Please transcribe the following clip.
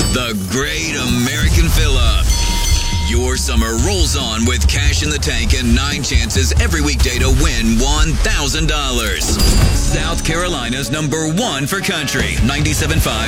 The Great American Fill-Up. Your summer rolls on with cash in the tank and 9 chances every weekday to win $1,000. South Carolina's #1 for country. 97.5